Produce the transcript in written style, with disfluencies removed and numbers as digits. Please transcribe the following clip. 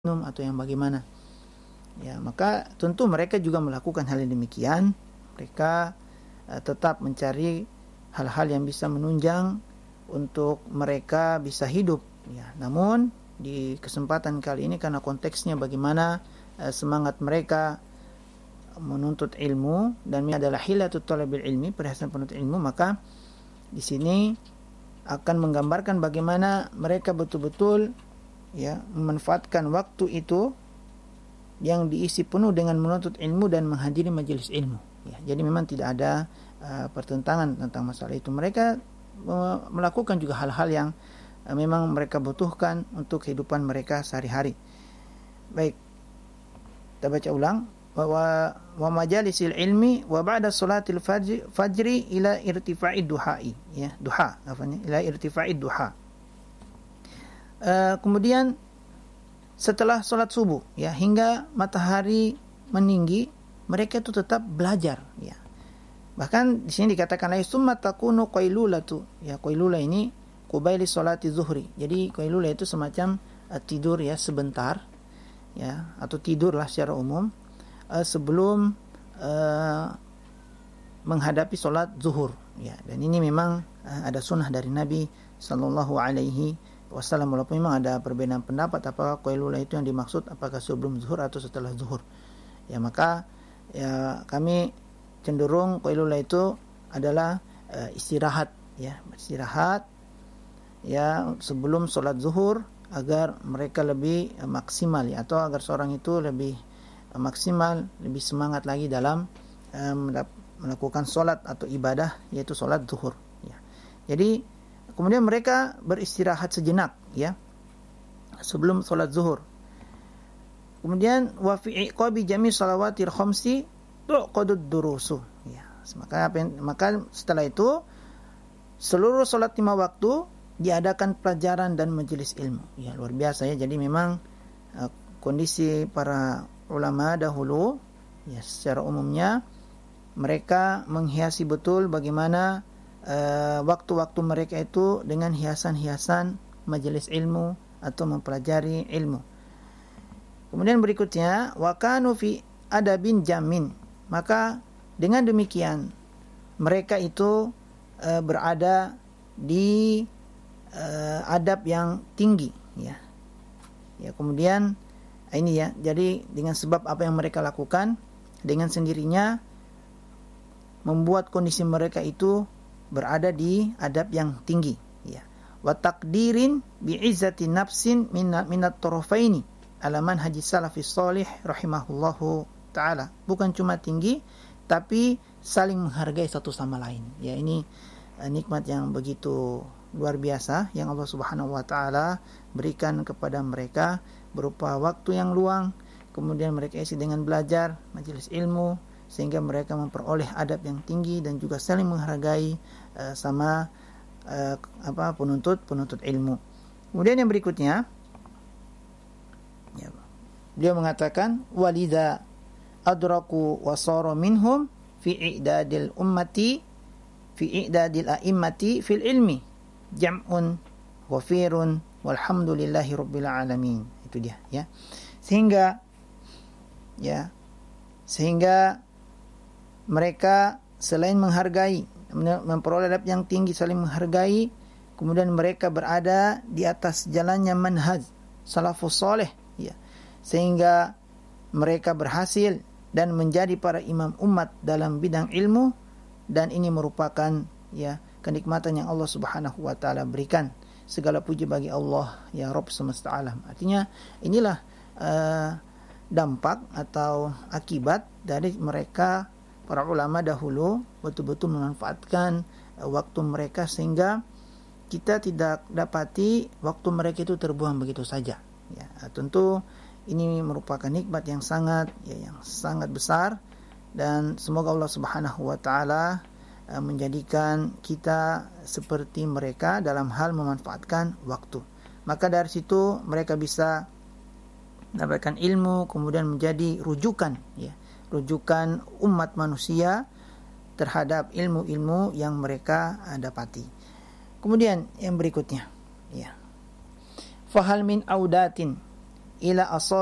minum atau yang bagaimana. Ya, maka tentu mereka juga melakukan hal yang demikian. Mereka tetap mencari hal-hal yang bisa menunjang untuk mereka bisa hidup. Ya, namun di kesempatan kali ini karena konteksnya bagaimana semangat mereka menuntut ilmu dan ini adalah hilatut thalabil ilmi, perhiasan penuntut ilmu, maka di sini akan menggambarkan bagaimana mereka betul-betul ya memanfaatkan waktu itu yang diisi penuh dengan menuntut ilmu dan menghadiri majelis ilmu. Ya, jadi memang tidak ada pertentangan tentang masalah itu. Mereka melakukan juga hal-hal yang memang mereka butuhkan untuk kehidupan mereka sehari-hari. Baik, kita baca ulang. Wa majalisil ilmi wa ba'da salatil fajri ila irtifa'id duha'i, ya, duha, ila irtifa'id duha. Kemudian setelah sholat subuh, ya, hingga matahari meninggi, mereka itu tetap belajar, ya. Bahkan di sini dikatakan lagi summa takunu qailulatu, ya, qailula ini qubaili sholati zuhri. Jadi qailula itu semacam tidur, ya, sebentar, ya, atau tidurlah secara umum sebelum menghadapi sholat zuhur, ya. Dan ini memang ada sunnah dari Nabi sallallahu alaihi wasallam, walaupun memang ada perbedaan pendapat apakah qailula itu yang dimaksud apakah sebelum zuhur atau setelah zuhur. Ya, maka ya kami cenderung qailula itu adalah istirahat, ya, istirahat ya sebelum sholat zuhur agar mereka lebih maksimal, ya, atau agar seorang itu lebih maksimal, lebih semangat lagi dalam melakukan sholat atau ibadah yaitu sholat zuhur, ya. Jadi kemudian mereka beristirahat sejenak, ya, sebelum sholat zuhur. Kemudian wa fi iqabi jami' shalawatil khamsi tuqadud durusu, ya. Maka setelah itu seluruh sholat 5 waktu diadakan pelajaran dan majelis ilmu. Ya, luar biasa, ya. Jadi memang kondisi para ulama dahulu, ya, secara umumnya mereka menghiasi betul bagaimana waktu-waktu mereka itu dengan hiasan-hiasan majelis ilmu atau mempelajari ilmu. Kemudian berikutnya wa kanu fi adabin jamin. Maka dengan demikian mereka itu berada di adab yang tinggi, ya. Ya, kemudian ini, ya, jadi dengan sebab apa yang mereka lakukan dengan sendirinya membuat kondisi mereka itu berada di adab yang tinggi, ya. Wa taqdirin bi izzati nafsin minat tarafaini ala manhaji salafis salih rahimahullahu taala. Bukan cuma tinggi tapi saling menghargai satu sama lain. Ya, ini nikmat yang begitu luar biasa yang Allah Subhanahu wa taala berikan kepada mereka berupa waktu yang luang, kemudian mereka isi dengan belajar majelis ilmu sehingga mereka memperoleh adab yang tinggi dan juga saling menghargai sama penuntut ilmu. Kemudian yang berikutnya, ya, beliau mengatakan walidha adraku wa saru minhum fi i'dadil ummati fi i'dadil a'immati fil ilmi jam'un ghafirun walhamdulillahi rabbil alamin. Itu dia, ya. Sehingga mereka selain menghargai, memperoleh adab yang tinggi, saling menghargai, kemudian mereka berada di atas jalannya manhaj salafus saleh, ya, sehingga mereka berhasil dan menjadi para imam umat dalam bidang ilmu, dan ini merupakan, ya, kenikmatan yang Allah Subhanahu wa taala berikan. Segala puji bagi Allah, ya Rabb semesta alam. Artinya inilah dampak atau akibat dari mereka para ulama dahulu betul-betul memanfaatkan waktu mereka sehingga kita tidak dapati waktu mereka itu terbuang begitu saja, ya. Tentu ini merupakan nikmat yang sangat besar, dan semoga Allah Subhanahu wa taala menjadikan kita seperti mereka dalam hal memanfaatkan waktu. Maka dari situ mereka bisa mendapatkan ilmu, kemudian menjadi rujukan, ya, rujukan umat manusia terhadap ilmu-ilmu yang mereka dapati. Kemudian yang berikutnya, ya, fahal min audatin ila